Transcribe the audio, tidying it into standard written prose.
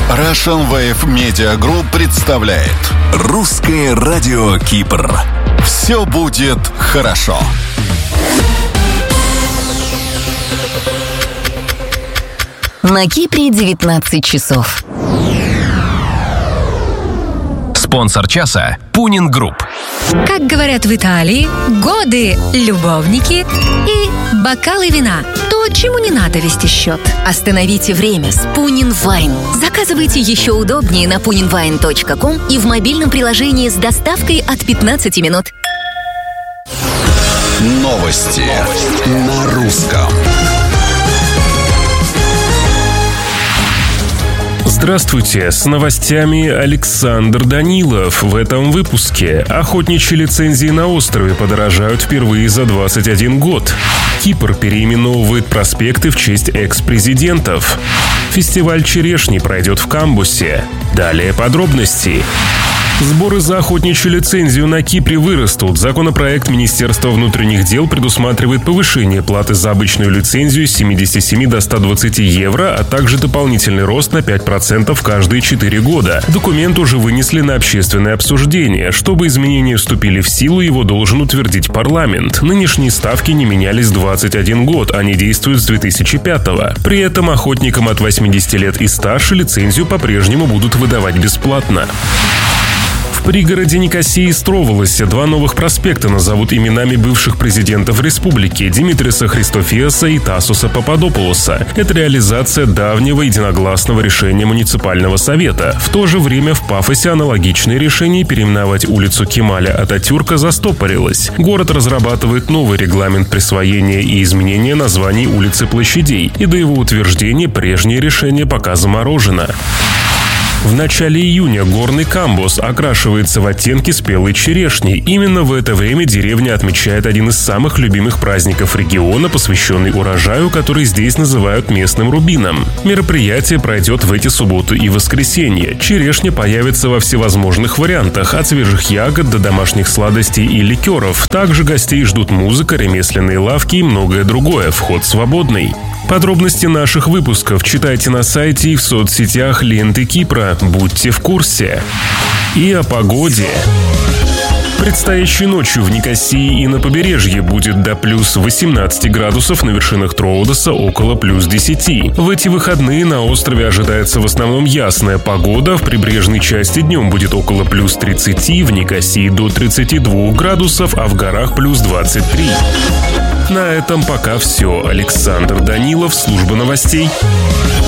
Russian Wave Media Group представляет Русское радио Кипр. Все будет хорошо. На Кипре 19 часов. Спонсор часа – Пунин Групп. Как говорят в Италии, годы, любовники и бокалы вина. То, чему не надо вести счет. Остановите время с Пунин Вайн. Заказывайте еще удобнее на puninwine.com и в мобильном приложении с доставкой от 15 минут. Новости на русском. Здравствуйте, с новостями Александр Данилов. В этом выпуске охотничьи лицензии на острове подорожают впервые за 21 год. Кипр переименовывает проспекты в честь экс-президентов. Фестиваль черешни пройдет в камбусе. Далее подробности. Сборы за охотничью лицензию на Кипре вырастут. Законопроект Министерства внутренних дел предусматривает повышение платы за обычную лицензию с 77 до 120 евро, а также дополнительный рост на 5% каждые 4 года. Документ уже вынесли на общественное обсуждение. Чтобы изменения вступили в силу, его должен утвердить парламент. Нынешние ставки не менялись 21 год, они действуют с 2005-го. При этом охотникам от 80 лет и старше лицензию по-прежнему будут выдавать бесплатно. В пригороде Никосии Строволосе 2 новых проспекта назовут именами бывших президентов республики Димитриса Христофиаса и Тасуса Пападопулоса. Это реализация давнего единогласного решения муниципального совета. В то же время в Пафосе аналогичное решение переименовать улицу Кемаля Ататюрка застопорилось. Город разрабатывает новый регламент присвоения и изменения названий улиц и площадей, и до его утверждения прежнее решение пока заморожено. В начале июня горный камбус окрашивается в оттенки спелой черешни. Именно в это время деревня отмечает один из самых любимых праздников региона, посвященный урожаю, который здесь называют местным рубином. Мероприятие пройдет в эти субботу и воскресенье. Черешня появится во всевозможных вариантах, от свежих ягод до домашних сладостей и ликеров. Также гостей ждут музыка, ремесленные лавки и многое другое. Вход свободный. Подробности наших выпусков читайте на сайте и в соцсетях ленты Кипра. Будьте в курсе. И о погоде. Предстоящей ночью в Никосии и на побережье будет до плюс 18 градусов, на вершинах Троудоса около плюс 10. В эти выходные на острове ожидается в основном ясная погода. В прибрежной части днем будет около плюс 30, в Никосии до 32 градусов, а в горах плюс 23. На этом пока все. Александр Данилов, служба новостей.